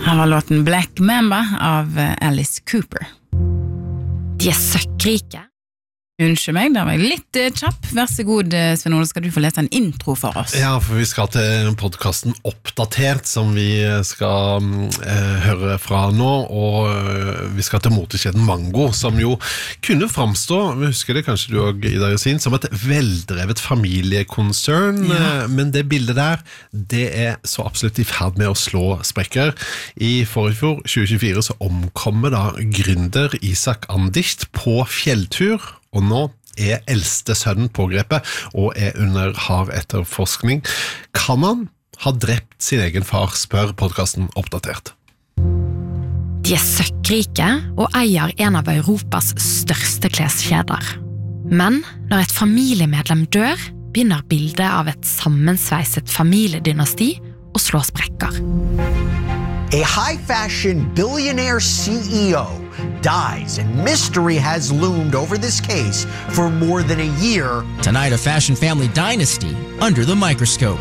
Her var låten Black Mamba av Alice Cooper. De søkkrike. Unnskyld meg, det var litt kjapp. Vær så god, Sven Ole, skal du få lese en intro for oss? Ja, for vi skal til podcasten Oppdatert, som vi skal høre fra nå, og vi skal til motekjeden Mango, som jo kunne fremstå, vi husker det kanskje du og Ida Jusin, som et veldrevet familiekonsern, men det bildet der, det så absolutt i ferd med å slå sprekker. I forrige fjor, 2024, så omkommer da gründer Isak Andicht på fjelltur, og nå eldste sønnen pågrepet og under hard etterforskning. Kan han ha drept sin egen far, spør podcasten Oppdatert. De søkkrike og eier en av Europas største kleskjeder. Men når et familiemedlem dør, begynner bildet av et sammensveiset familiedynasti å slå sprekker. A high-fashion billionaire CEO dies, and mystery has loomed over this case for more than a year. Tonight, a fashion family dynasty under the microscope.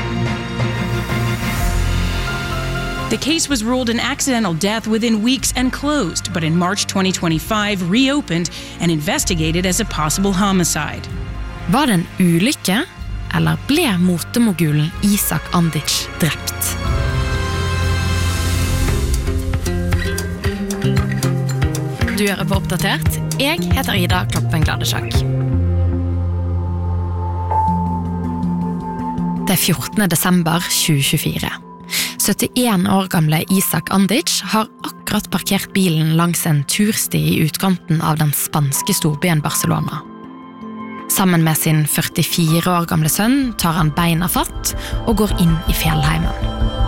The case was ruled an accidental death within weeks and closed, but in March 2025 reopened and investigated as a possible homicide. Var det en ulykke, eller ble motemogulen Isak Andić drept? Du hører på Oppdatert. Jeg heter Ida Kloppen Gladesjak. Det 14. desember 2024. 71 år gamle Isak Andić har akkurat parkert bilen langs en tursti i utkanten av den spanske storbyen Barcelona. Sammen med sin 44 år gamle sønn tar han beina fatt og går inn i fjellheimen.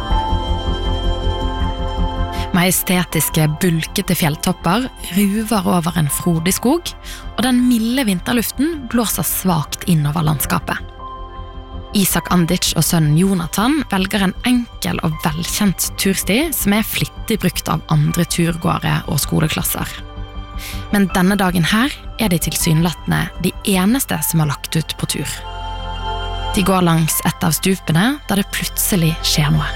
Majestetiske, bulkete fjelltopper ruver over en frodig skog, og den milde vinterluften blåser svagt innover landskapet. Isak Andić og sønnen Jonathan velger en enkel og velkjent tursti som flittig brukt av andre turgåere og skoleklasser. Men denne dagen her de tilsynelatende de eneste som har lagt ut på tur. De går langs et av stupene da det plutselig skjer noe.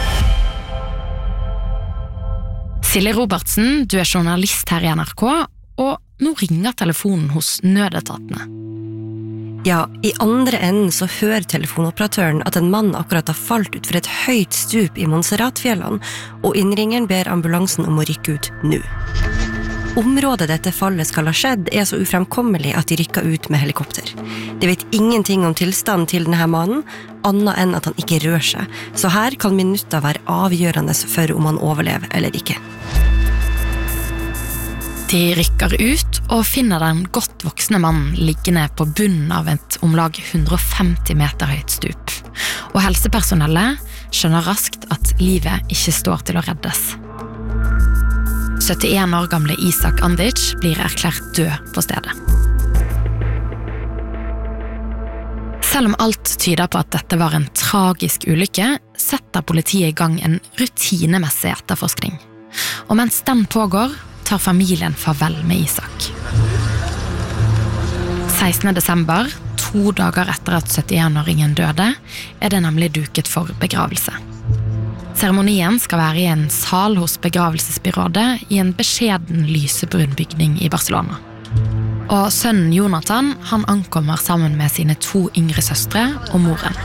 Silje Robertsen, du journalist her i NRK, og nå ringer telefonen hos nødetatene. Ja, i andre enden så hører telefonoperatøren at en mann akkurat har falt ut for et høyt stup i Montserratfjellene, og innringeren ber ambulansen om å rykke ut nå. Området dette fallet skal ha skjedd så ufremkommelig at de rykker ut med helikopter. De vet ingenting om tilstanden til denne mannen, annet enn at han ikke rør seg, så her kan minutter være avgjørende for om han overlever eller ikke. De rykker ut og finner den godt voksne mannen liggende på bunnen av et omlag 150 meter høyt stup. Og helsepersonellet skjønner raskt at livet ikke står til å reddes. 71 år gamle Isak Andić blir erklært død på stedet. Selv om alt tyder på at dette var en tragisk ulykke, setter politiet i gang en rutinemessig etterforskning. Og mens den pågår, tar familien farvel med Isak. 16. desember, 2 dager etter at 71-åringen døde, det nemlig duket for begravelse. Seremonien skal være i en sal hos begravelsesbyrådet i en beskjeden lysebrun bygning i Barcelona. Og sønnen Jonathan, han ankommer sammen med sine 2 yngre søstre og moren.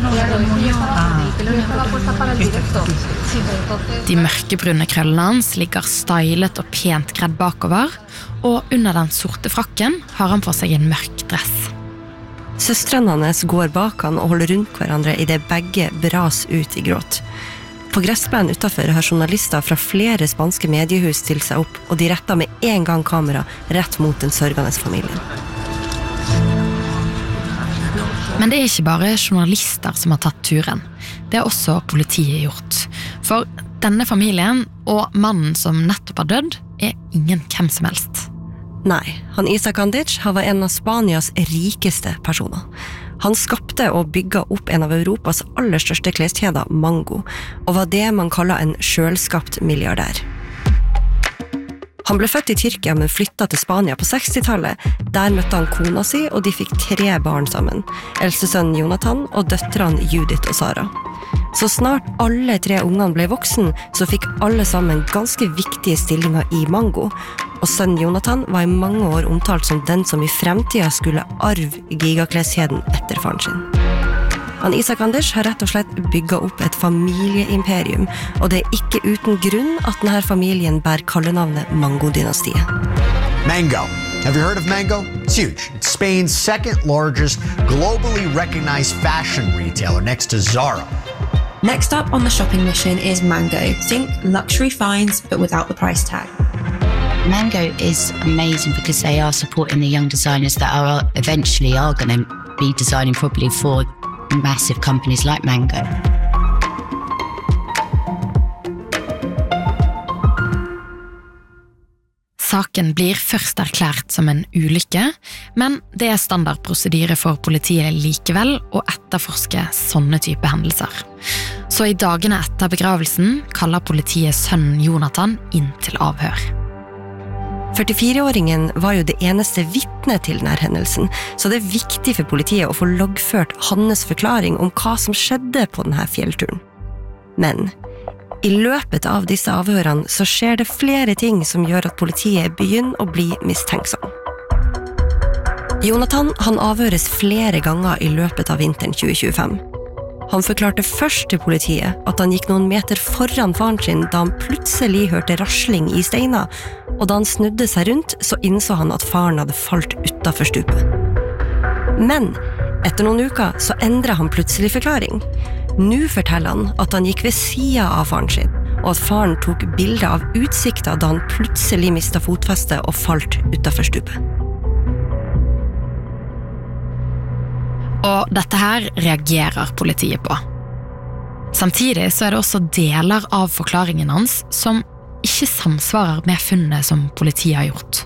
De mørkebrune krøllene hans ligger stylet og pent gredd bakover, og under den sorte frakken har han på seg en mørk dress. Søstrene hans går bak han og holder rundt hverandre i det begge bras ut i gråt. På gressplen utenfor har journalister fra flere spanske mediehus stilt seg opp, og de retter med en gang kamera rett mot den sørgende familien. Men det ikke bare journalister som har tatt turen. Det har også politiet gjort. For denne familien og mannen som nettopp har dødd, ingen hvem som helst. Nei, han Isak Andić var en av Spanias rikeste personer. Han skapte og bygget opp en av Europas aller største kleskjeder, Mango, og var det man kaller en selvskapt milliardær. Han ble født i Tyrkia, men flyttet til Spania på 60-tallet. Der møtte han kona si, og de fikk 3 barn sammen. Eldstesønnen Jonathan og døtrene Judith og Sara. Så snart alle 3 ungene ble voksen, så fikk alle sammen ganske viktige stillinger i Mango. Og sønnen Jonathan var i mange år omtalt som den som i fremtiden skulle arve gigakleskjeden etter faren sin. Han Isak Anders har rett og slett bygget opp et familieimperium, og det ikke uten grunn at denne familien bærer kallenavnet Mango-dynastiet. Mango. Have you heard of Mango? It's huge. It's Spain's second largest globally recognized fashion retailer next to Zara. Next up on the shopping mission is Mango. Think luxury finds, but without the price tag. Mango is amazing because they are supporting the young designers that are eventually going to be designing probably for massive companies like Mango. Saken blir først erklært som en ulykke, men det standardprosedyre for politiet likevel å etterforske sånne type hendelser. Så i dagene etter begravelsen kaller politiet sønnen Jonathan inn til avhør. 44-åringen var jo det eneste vittne til denne hendelsen, så det viktig for politiet å få loggført hans forklaring om hva som skjedde på denne fjellturen. Men i løpet av disse avhørene så skjer det flere ting som gjør at politiet begynner å bli mistenksom. Jonathan han avhøres flere ganger i løpet av vinteren 2025. Han forklarte først til politiet at han gikk noen meter foran faren sin da han plutselig hørte rasling i steiner, og da han snudde seg rundt så innså han at faren hadde falt utenfor stupet. Men etter noen uker så endret han plutselig forklaring. Nå forteller han at han gikk ved siden av faren sin, og at faren tok bilder av utsikta da han plutselig mistet fotfestet og falt utenfor stupet. Og dette her reagerer politiet på. Samtidig så det også deler av forklaringen hans som ikke samsvarer med funnet som politiet har gjort.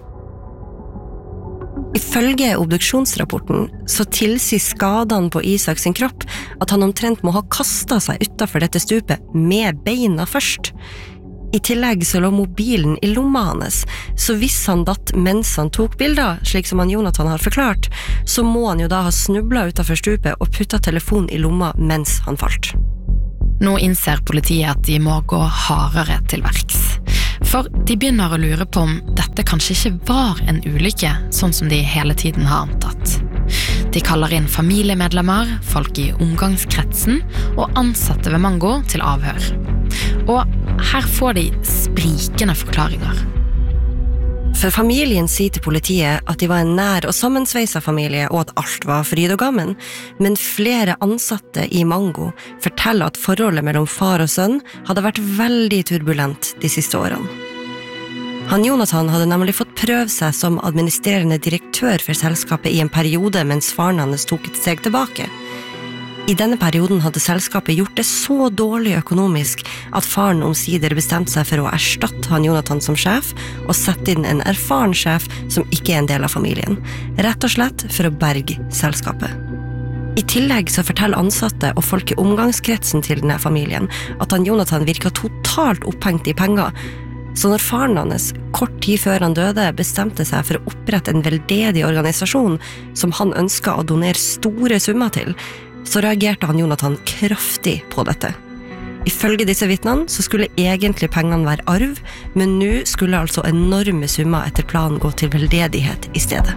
Ifølge obduksjonsrapporten så tilsier skadene på Isak sin kropp at han omtrent må ha kastet seg utenfor dette stupet med beina først. I tillegg så lå mobilen i lomma hans, så hvis han datt mens han tok bilder, slik som han Jonathan har forklart, så må han jo da ha snublet utenfor stupet og puttet telefonen i lomma mens han falt. Nå innser politiet at de må gå hardere til verks. For de begynner å lure på om dette kanskje ikke var en ulykke, sånn som de hele tiden har antatt. De kaller inn familiemedlemmer, folk i omgangskretsen og ansatte ved Mango til avhør. Og her får de sprikende forklaringer. For familien sier til politiet at de var en nær og sammensveiset familie og at alt var fryd og gammen, men flere ansatte i Mango forteller at forholdet mellom far og sønn hadde vært veldig turbulent de siste årene. Han Jonathan hadde nemlig fått prøve seg som administrerende direktør for selskapet i en periode mens faren hans tok et steg tilbake. I denne perioden hadde selskapet gjort det så dårlig økonomisk at faren omsider bestemte seg for å erstatte han Jonathan som sjef og sette inn en erfaren sjef som ikke en del av familien, rett og slett for å berge selskapet. I tillegg så forteller ansatte og folk i omgangskretsen til denne familien at han Jonathan virket totalt opphengt i penger, så når faren hans kort tid før han døde bestemte seg for å opprette en veldedig organisasjon som han ønsket å donere store summer til, så reagerte han Jonathan kraftig på dette. Ifølge disse vittnene så skulle egentlig pengene være arv, men nå skulle altså enorme summer etter planen gå til veldedighet i stedet.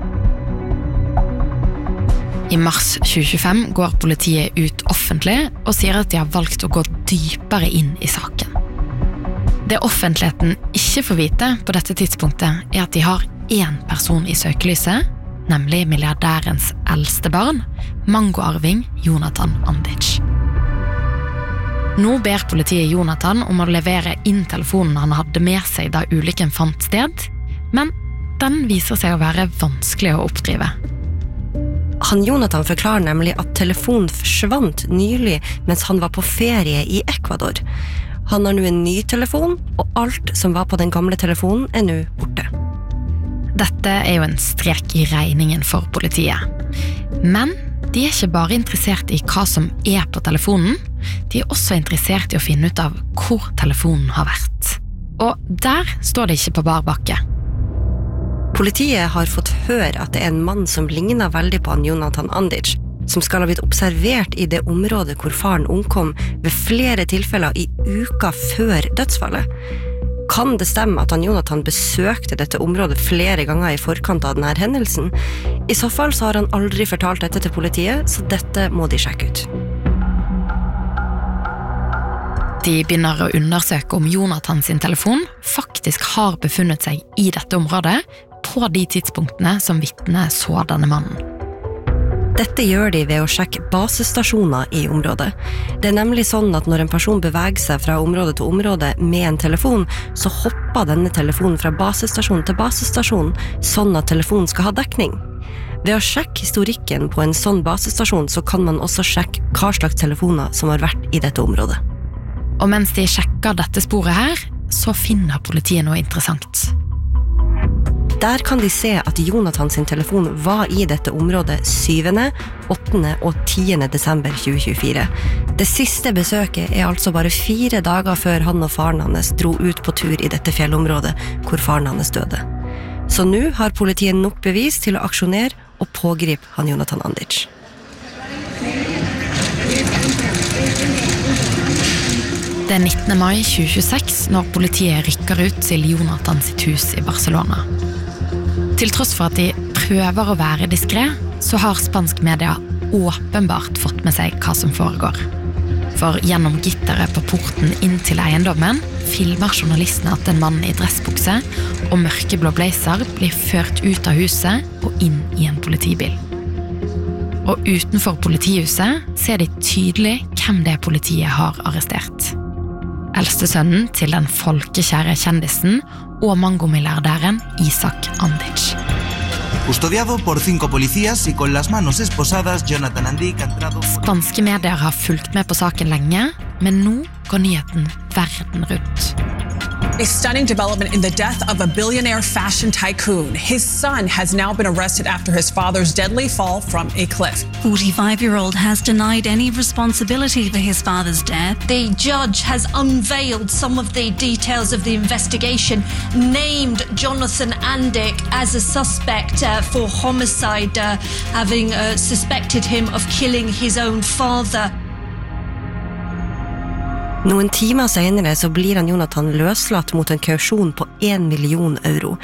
I mars 2025 går politiet ut offentlig og sier at de har valgt å gå dypere inn i saken. Det offentligheten ikke får vite på dette tidspunktet at de har en person i søkelyset, nemlig milliardærens eldste barn, Mango-arving Jonathan Andic. Nå ber politiet Jonathan om å levere inn telefonen han hadde med seg da ulykken fant sted, men den viser seg å være vanskelig å oppdrive. Han Jonathan forklarer nemlig at telefonen forsvant nylig mens han var på ferie i Ecuador. Han har nå en ny telefon, og alt som var på den gamle telefonen nå borte. Dette jo en strek i regningen for politiet. Men de ikke bare interessert i hva som på telefonen, de også interessert i å finne ut av hvor telefonen har vært. Og der står det ikke på bar bakke. Politiet har fått høre at det en mann som ligner veldig på han Jonathan Andic, som skal ha blitt observert i det området hvor faren omkom ved flere tilfeller i uka før dødsfallet. Kan det stemme at han Jonathan besøkte dette området flere ganger i forkant av denne hendelsen? I så fall så har han aldri fortalt dette til politiet, så dette må de sjekke ut. De begynner å undersøke om Jonathan sin telefon faktisk har befunnet seg i dette området på de tidspunktene som vittnet så denne mannen. Dette gjør de ved å sjekke basestasjoner i området. Det nemlig sånn at når en person beveger seg fra område til område med en telefon, så hopper denne telefonen fra basestasjon til basestasjon, sånn at telefonen skal ha dekning. Ved å sjekke historikken på en sånn basestasjon, så kan man også sjekke hva slags telefoner som har vært i dette området. Og mens de sjekker dette sporet her, så finner politiet noe interessant. Der kan de se at Jonathan sin telefon var i dette området 7., 8. og 10. desember 2024. Det siste besøket altså bare 4 dager før han og faren hans dro ut på tur i dette fjellområdet hvor faren hans døde. Så nå har politiet nok bevis til å aksjonere og pågripe han Jonathan Andic. Det 19. mai 2026 når politiet rykker ut til Jonathan sitt hus i Barcelona. Til tross for at de prøver å være diskret, så har spansk media åpenbart fått med seg hva som foregår. For gjennom gitteret på porten inn til eiendommen filmer journalistene at en mann i dressbukse og mørkeblå blazer blir ført ut av huset og inn i en politibil. Og utenfor politihuset ser de tydelig hvem det politiet har arrestert. Eldste sønnen til den folkekjære kjendisen og mangomilliardæren Isaac Andic. Custodiado por 5 policías y con las manos esposadas, Jonathan Andic ha entrado... Spanske medier har fulgt med på saken lenge, men nå går nyheten verden rundt. A stunning development in the death of a billionaire fashion tycoon. His son has now been arrested after his father's deadly fall from a cliff. 45-year-old has denied any responsibility for his father's death. The judge has unveiled some of the details of the investigation, named Jonathan Andic as a suspect for homicide, having suspected him of killing his own father. Noen timer senere så blir han Jonathan løslatt mot en kausjon på 1 million euro.